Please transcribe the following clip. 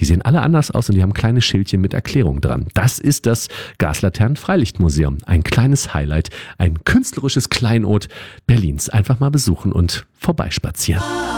Die sehen alle anders aus und die haben kleine Schildchen mit Erklärung dran. Das ist das Gaslaternen-Freilichtmuseum. Ein kleines Highlight, ein künstlerisches Kleinod Berlins. Einfach mal besuchen und vorbeispazieren.